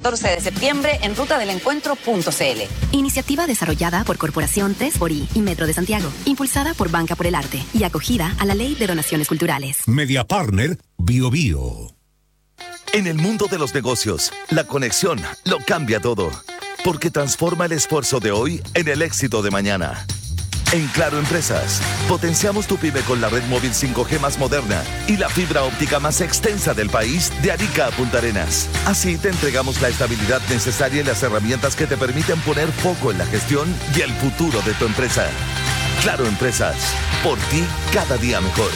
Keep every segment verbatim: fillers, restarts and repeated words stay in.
catorce de septiembre en ruta del encuentro punto c l. Iniciativa desarrollada por Corporación tres por I y Metro de Santiago, impulsada por Banca por el Arte y acogida a la Ley de Donaciones Culturales. Media Partner Bio Bio. En el mundo de los negocios, la conexión lo cambia todo, porque transforma el esfuerzo de hoy en el éxito de mañana. En Claro Empresas, potenciamos tu pyme con la red móvil cinco G más moderna y la fibra óptica más extensa del país de Arica a Punta Arenas. Así te entregamos la estabilidad necesaria y las herramientas que te permiten poner foco en la gestión y el futuro de tu empresa. Claro Empresas, por ti cada día mejor.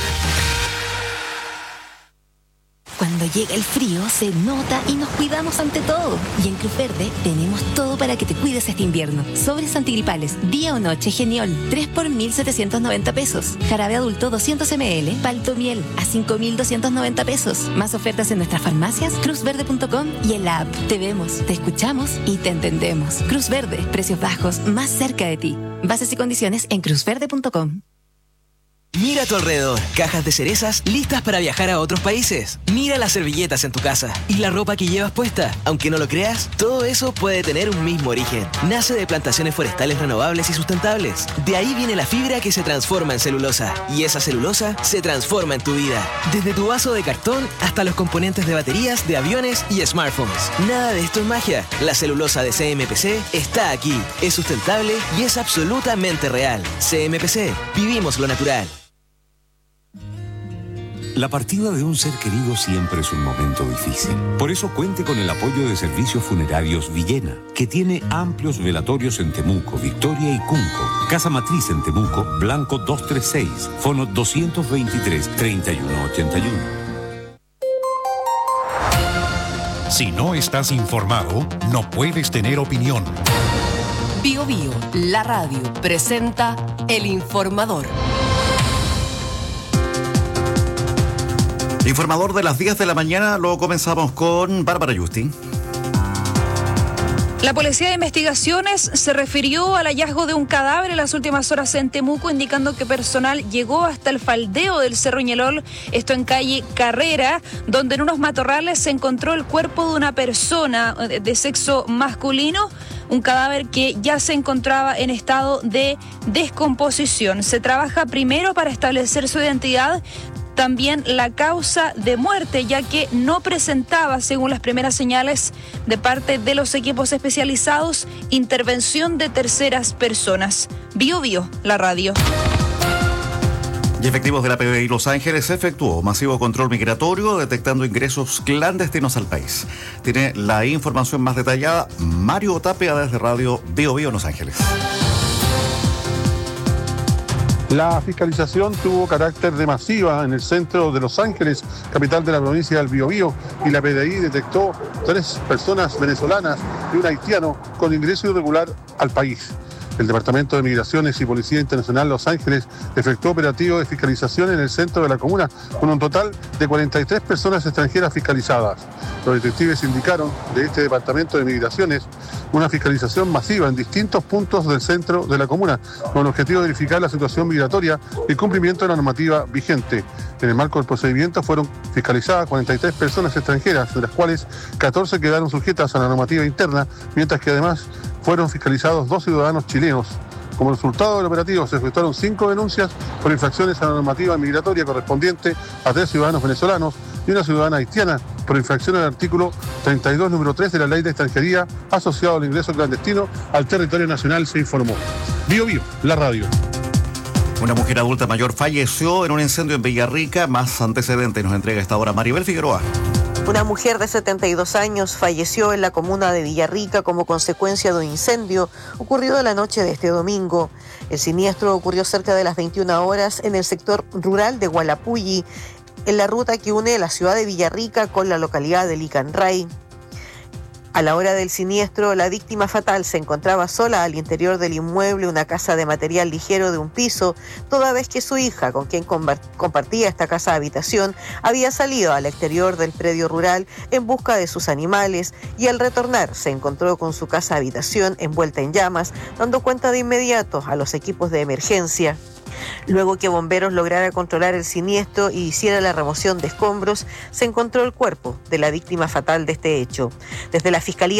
Cuando llega el frío, se nota y nos cuidamos ante todo. Y en Cruz Verde tenemos todo para que te cuides este invierno. Sobres antigripales, día o noche, Geniol, tres por mil setecientos noventa pesos. Jarabe adulto doscientos mililitros, Paltomiel, a cinco mil doscientos noventa pesos. Más ofertas en nuestras farmacias, cruz verde punto com y en la app. Te vemos, te escuchamos y te entendemos. Cruz Verde, precios bajos, más cerca de ti. Bases y condiciones en cruz verde punto com. Mira a tu alrededor, cajas de cerezas listas para viajar a otros países. Mira las servilletas en tu casa y la ropa que llevas puesta. Aunque no lo creas, todo eso puede tener un mismo origen. Nace de plantaciones forestales renovables y sustentables. De ahí viene la fibra que se transforma en celulosa. Y esa celulosa se transforma en tu vida. Desde tu vaso de cartón hasta los componentes de baterías, de aviones y smartphones. Nada de esto es magia. La celulosa de C M P C está aquí. Es sustentable y es absolutamente real. C M P C. Vivimos lo natural. La partida de un ser querido siempre es un momento difícil. Por eso cuente con el apoyo de Servicios Funerarios Villena, que tiene amplios velatorios en Temuco, Victoria y Cunco. Casa Matriz en Temuco, Blanco doscientos treinta y seis, fono doscientos veintitrés, treinta y uno ochenta y uno. Si no estás informado, no puedes tener opinión. Bio Bio, la radio, presenta El Informador. Informador de las diez de la mañana, lo comenzamos con Bárbara Justin. La Policía de Investigaciones se refirió al hallazgo de un cadáver en las últimas horas en Temuco, indicando que personal llegó hasta el faldeo del Cerro Ñelol, esto en calle Carrera, donde en unos matorrales se encontró el cuerpo de una persona de sexo masculino, un cadáver que ya se encontraba en estado de descomposición. Se trabaja primero para establecer su identidad, también la causa de muerte, ya que no presentaba, según las primeras señales de parte de los equipos especializados, intervención de terceras personas. Bio Bio, la radio. Y efectivos de la P B I Los Ángeles efectuó masivo control migratorio detectando ingresos clandestinos al país. Tiene la información más detallada Mario Tapia desde Radio Bio Bio Los Ángeles. La fiscalización tuvo carácter de masiva en el centro de Los Ángeles, capital de la provincia del Biobío, y la P D I detectó tres personas venezolanas y un haitiano con ingreso irregular al país. El Departamento de Migraciones y Policía Internacional Los Ángeles efectuó operativo de fiscalización en el centro de la comuna con un total de cuarenta y tres personas extranjeras fiscalizadas. Los detectives indicaron de este Departamento de Migraciones una fiscalización masiva en distintos puntos del centro de la comuna con el objetivo de verificar la situación migratoria y el cumplimiento de la normativa vigente. En el marco del procedimiento fueron fiscalizadas cuarenta y tres personas extranjeras, de las cuales catorce quedaron sujetas a la normativa interna, mientras que además fueron fiscalizados dos ciudadanos chilenos. Como resultado del operativo se efectuaron cinco denuncias por infracciones a la normativa migratoria correspondiente a tres ciudadanos venezolanos y una ciudadana haitiana por infracción al artículo treinta y dos, número tres de la Ley de Extranjería asociado al ingreso clandestino al territorio nacional, se informó. Bio Bio, la radio. Una mujer adulta mayor falleció en un incendio en Villarrica. Más antecedentes nos entrega esta hora Maribel Figueroa. Una mujer de setenta y dos años falleció en la comuna de Villarrica como consecuencia de un incendio ocurrido la noche de este domingo. El siniestro ocurrió cerca de las veintiuna horas en el sector rural de Gualapulli, en la ruta que une la ciudad de Villarrica con la localidad de Licanray. A la hora del siniestro, la víctima fatal se encontraba sola al interior del inmueble, una casa de material ligero de un piso, toda vez que su hija, con quien compartía esta casa de habitación, había salido al exterior del predio rural en busca de sus animales y al retornar se encontró con su casa de habitación envuelta en llamas, dando cuenta de inmediato a los equipos de emergencia. Luego que bomberos lograra controlar el siniestro y hiciera la remoción de escombros, se encontró el cuerpo de la víctima fatal de este hecho. Desde la Fiscalía